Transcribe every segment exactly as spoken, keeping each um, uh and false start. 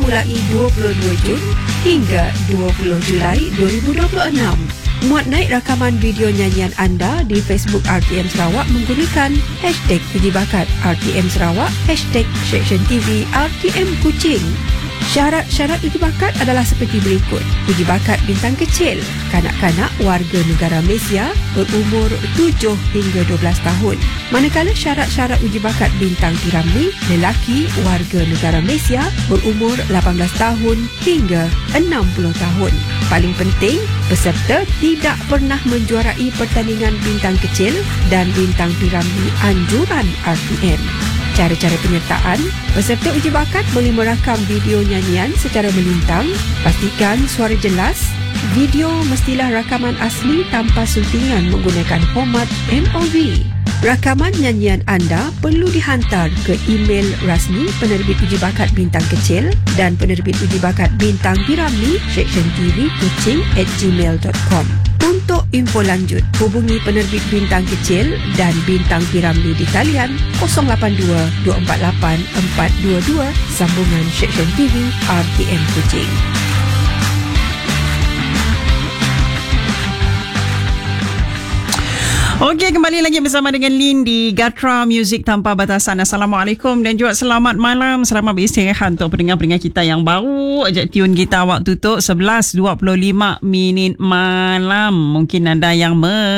mulai dua puluh dua Jun hingga dua puluh Julai dua ribu dua puluh enam. Muat naik rakaman video nyanyian anda di Facebook R T M Sarawak menggunakan hashtag Uji Bakat R T M Sarawak, hashtag Seksyen T V R T M Kuching. Syarat-syarat uji bakat adalah seperti berikut. Uji bakat bintang kecil, kanak-kanak warga negara Malaysia berumur tujuh hingga dua belas tahun. Manakala syarat-syarat uji bakat bintang Piramli, lelaki warga negara Malaysia berumur lapan belas tahun hingga enam puluh tahun. Paling penting, peserta tidak pernah menjuarai pertandingan bintang kecil dan bintang Piramli anjuran R T M. Cara-cara penyertaan, peserta uji bakat boleh merakam video nyanyian secara melintang. Pastikan suara jelas. Video mestilah rakaman asli tanpa suntingan menggunakan format M O V. Rakaman nyanyian anda perlu dihantar ke email rasmi penerbit uji bakat bintang kecil dan penerbit uji bakat bintang Piramli Seksyen T V Kuching at gmail dot com. Untuk info lanjut, hubungi penerbit bintang kecil dan bintang Piramli di talian kosong lapan dua dua empat lapan empat dua dua sambungan Seksyen T V R T M Kuching. Okey, kembali lagi bersama dengan Lin di Gatra Music Tanpa Batasan. Assalamualaikum dan juga selamat malam. Selamat beristirahat untuk pendengar-pendengar kita yang baru ajak tune kita waktu tu sebelas dua puluh lima minit malam. Mungkin anda yang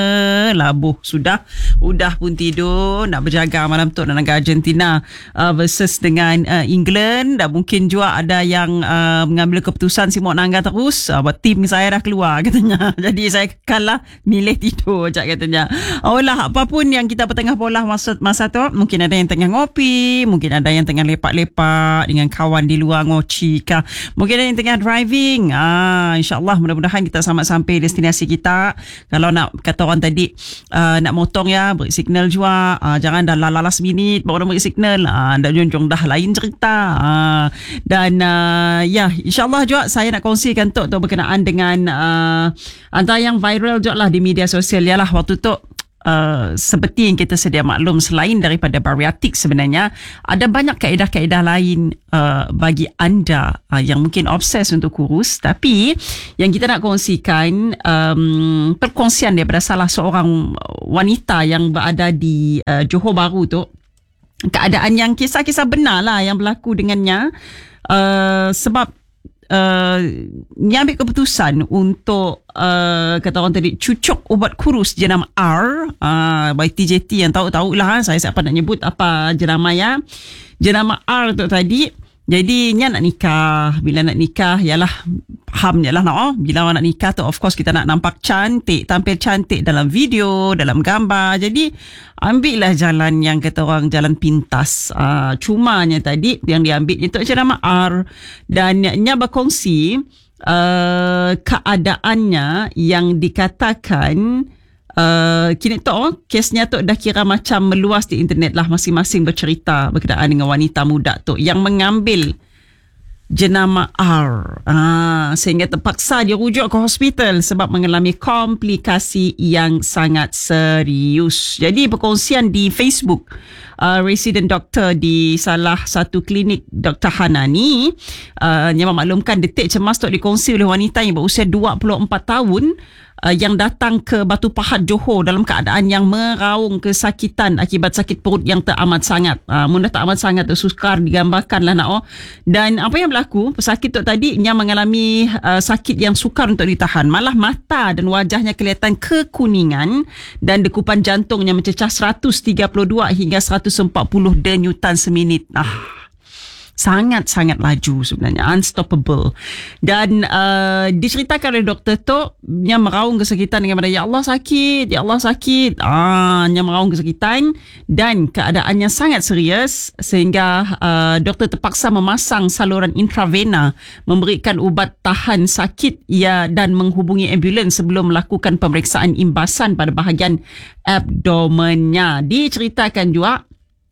melabuh sudah, udah pun tidur, nak berjaga malam tu dan negara Argentina uh, versus dengan uh, England. Dan mungkin juga ada yang uh, mengambil keputusan si Mok Nangga terus. Uh, tim saya dah keluar katanya. Jadi saya kalah, milih tidur je katanya. Alah, apapun yang kita bertengah pola masa, masa tu, mungkin ada yang tengah ngopi, mungkin ada yang tengah lepak-lepak dengan kawan di luar ngoci kah, mungkin ada yang tengah driving. Ah, InsyaAllah mudah-mudahan kita selamat sampai destinasi kita. Kalau nak kata orang tadi uh, nak motong ya, beri signal juga. Uh, jangan dah last minute baru beri signal. Uh, dah jonjong dah lain cerita. Uh, dan uh, ya, InsyaAllah juga saya nak kongsikan tu, tu berkenaan dengan uh, antara yang viral juga lah di media sosial. Yalah, waktu tu Uh, seperti yang kita sedia maklum, selain daripada bariatik sebenarnya ada banyak kaedah-kaedah lain uh, bagi anda uh, yang mungkin obses untuk kurus. Tapi yang kita nak kongsikan um, perkongsian daripada salah seorang wanita yang berada di uh, Johor Bahru tu, keadaan yang kisah-kisah benar lah yang berlaku dengannya. uh, sebab Uh, ni ambil keputusan untuk uh, kata orang tadi cucuk ubat kurus jenama R uh, by T J T yang tahu-tahu lah. Saya siapa nak nyebut apa jenama ya, jenama R tu tadi. Jadi nya nak nikah. Bila nak nikah, yalah faham je lah nak, oh, bila nak nikah tu of course kita nak nampak cantik, tampil cantik dalam video, dalam gambar. Jadi ambil lah jalan yang kata orang jalan pintas. Uh, cumanya tadi yang diambil itu jenama R, dan nya berkongsi uh, keadaannya yang dikatakan Uh, kini tu oh, kesnya tu dah kira macam meluas di internet lah. Masing-masing bercerita berkenaan dengan wanita muda tu yang mengambil jenama R, ah, sehingga terpaksa dirujuk ke hospital sebab mengalami komplikasi yang sangat serius. Jadi perkongsian di Facebook uh, resident doktor di salah satu klinik Doktor Hana ni uh, yang memaklumkan detik cemas tu dikongsi oleh wanita yang berusia dua puluh empat tahun Uh, yang datang ke Batu Pahat Johor dalam keadaan yang meraung kesakitan akibat sakit perut yang teramat sangat. Uh, mudah teramat sangat tu sukar digambarkan lah nak oh. Dan apa yang berlaku, pesakit tu tadi yang mengalami uh, sakit yang sukar untuk ditahan. Malah mata dan wajahnya kelihatan kekuningan dan dekupan jantungnya mencecah seratus tiga puluh dua hingga seratus empat puluh denyutan seminit. Ah. Sangat-sangat laju sebenarnya, unstoppable. Dan uh, diceritakan oleh doktor tu yang meraung kesakitan dengan pada, ya Allah sakit, ya Allah sakit, ah, yang meraung kesakitan dan keadaannya sangat serius sehingga uh, doktor terpaksa memasang saluran intravena, memberikan ubat tahan sakit ya, dan menghubungi ambulans sebelum melakukan pemeriksaan imbasan pada bahagian abdomennya. Diceritakan juga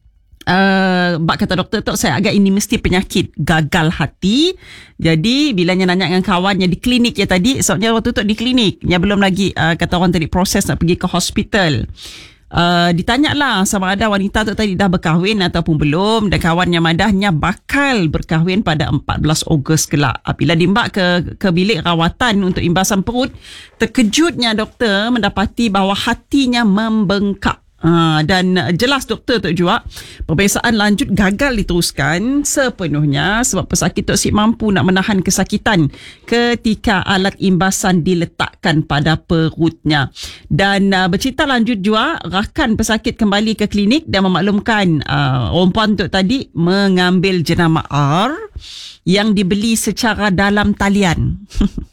Uh, bak kata doktor tu, saya agak ini mesti penyakit gagal hati. Jadi bila dia nanya dengan kawannya di klinik ya tadi, sebabnya waktu tu di klinik, dia belum lagi uh, kata orang tadi proses nak pergi ke hospital. Uh, ditanyalah sama ada wanita tu tadi dah berkahwin ataupun belum, dan kawannya madahnya bakal berkahwin pada empat belas Ogos kelak. Bila diimbak ke ke bilik rawatan untuk imbasan perut, terkejutnya doktor mendapati bahawa hatinya membengkak. Ha, dan jelas doktor tu juga peperiksaan lanjut gagal diteruskan sepenuhnya sebab pesakit tu asyik mampu nak menahan kesakitan ketika alat imbasan diletakkan pada perutnya. Dan uh, bercerita lanjut juga, rakan pesakit kembali ke klinik dan memaklumkan uh, orang puan tu tadi mengambil jenama R yang dibeli secara dalam talian.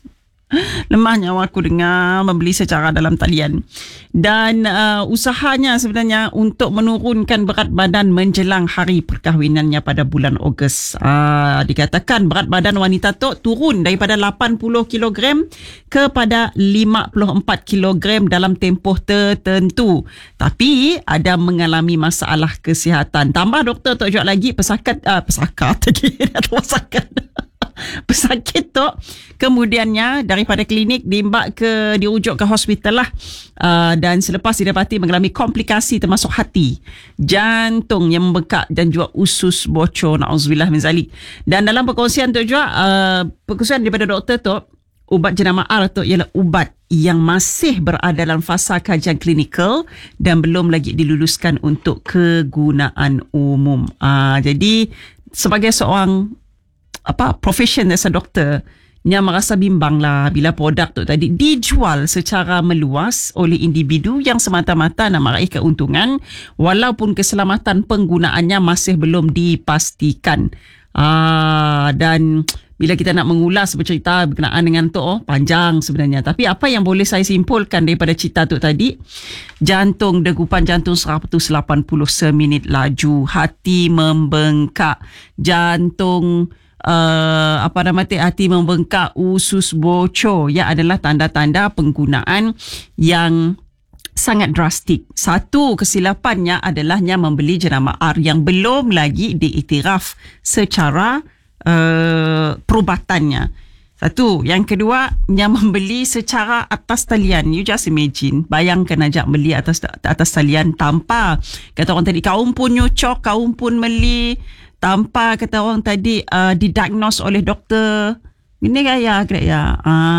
Lemahnya aku dengar membeli secara dalam talian. Dan uh, usahanya sebenarnya untuk menurunkan berat badan menjelang hari perkahwinannya pada bulan Ogos. Uh, dikatakan berat badan wanita tu turun daripada lapan puluh kilogram kepada lima puluh empat kilogram dalam tempoh tertentu. Tapi ada mengalami masalah kesihatan. Tambah doktor tu juga lagi pesakat, uh, pesakat lagi, pesakat. Pesakit tu kemudiannya daripada klinik diimbak ke dirujuk ke hospital lah, uh, dan selepas didapati mengalami komplikasi termasuk hati, jantung yang membengkak dan juga usus bocor, na'udzubillah min zalik. Dan dalam perkongsian tu juga uh, perkongsian daripada doktor tu, ubat jenama R tu ialah ubat yang masih berada dalam fasa kajian klinikal dan belum lagi diluluskan untuk kegunaan umum. Uh, jadi sebagai seorang apa profession as a doktor, yang merasa bimbang lah bila produk tu tadi dijual secara meluas oleh individu yang semata-mata nak meraih keuntungan walaupun keselamatan penggunaannya masih belum dipastikan. Ah, dan bila kita nak mengulas bercerita berkenaan dengan tu, oh, panjang sebenarnya. Tapi apa yang boleh saya simpulkan daripada cerita tu tadi, jantung, degupan jantung seratus lapan puluh seminit laju, hati membengkak, jantung Uh, apa nama tu, hati membengkak, usus bocor, ya adalah tanda-tanda penggunaan yang sangat drastik. Satu kesilapannya adalahnya membeli jenama R yang belum lagi diiktiraf secara uh, perubatannya. Satu. Yang kedua, yang membeli secara atas talian. You just imagine, bayangkan ajak beli atas atas talian tanpa, kata orang tadi, kaum pun nyocok, kaum pun beli tanpa, kata orang tadi, uh, didiagnose oleh doktor. Ini gaya, gaya.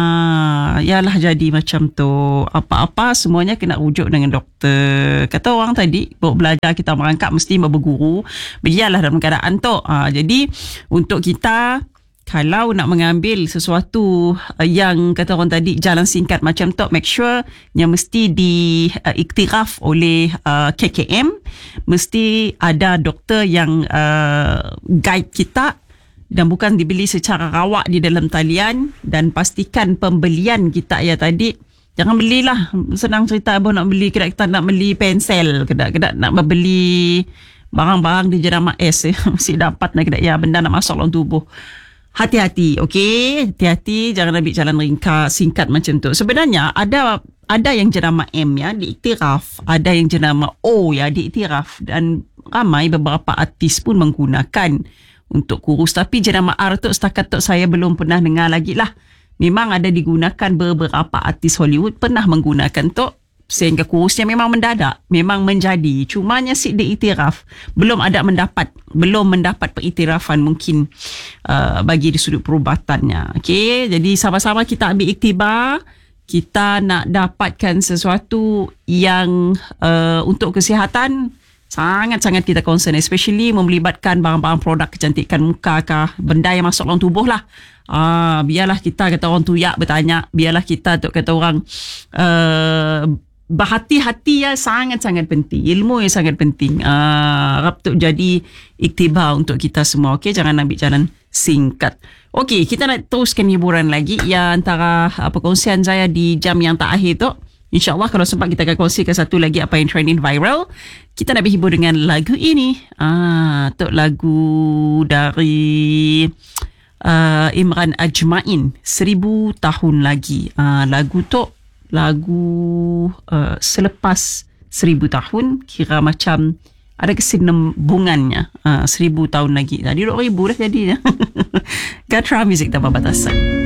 Ah, yalah jadi macam tu. Apa-apa semuanya kena rujuk dengan doktor. Kata orang tadi, bawa belajar kita merangkap mesti berguru. Biarlah dalam keadaan tu. Ah, jadi untuk kita, kalau nak mengambil sesuatu yang kata orang tadi jalan singkat macam tu, make sure yang mesti diiktiraf uh, oleh uh, K K M, mesti ada doktor yang uh, guide kita dan bukan dibeli secara rawak di dalam talian. Dan pastikan pembelian kita ya tadi, jangan belilah senang cerita abang nak beli, kita nak beli pensel, kedap-kedap nak beli barang-barang di jenama S, eh, mesti dapat nak kedap ya benda nak masuk dalam tubuh. Hati-hati, okey? Hati-hati, jangan ambil jalan ringkas, singkat macam tu. Sebenarnya ada ada yang jenama M ya diiktiraf, ada yang jenama O ya diiktiraf, dan ramai beberapa artis pun menggunakan untuk kurus. Tapi jenama R tu setakat tu saya belum pernah dengar lagi lah. Memang ada digunakan, beberapa artis Hollywood pernah menggunakan tu sehingga kurusnya memang mendadak, memang menjadi. Cumanya si diiktiraf belum ada mendapat, belum mendapat pengiktirafan mungkin uh, bagi di sudut perubatannya. Okey, jadi sama-sama kita ambil iktibar. Kita nak dapatkan sesuatu yang uh, untuk kesihatan sangat-sangat kita concern, especially melibatkan barang-barang produk kecantikan muka kah, benda yang masuk dalam tubuh lah. Ah, biarlah kita, kata orang tuyak bertanya, biarlah kita tu kata orang uh, berhati-hati ya, sangat-sangat penting. Ilmu yang sangat penting. Ah, harap tu jadi iktibar untuk kita semua. Okey, jangan ambil jalan singkat. Okey, kita nak teruskan hiburan lagi. Ya, antara uh, perkongsian saya di jam yang tak akhir tu, InsyaAllah kalau sempat kita akan kongsikan satu lagi apa yang trending viral. Kita nak berhibur dengan lagu ini. Ah, tu lagu dari uh, Imran Ajmain, Seribu Tahun Lagi. Ah, lagu tu lagu uh, selepas seribu tahun, kira macam ada kesinambungannya. Uh, seribu tahun lagi. Jadi dua ribu dah jadinya. Gatra Music tanpa batasan.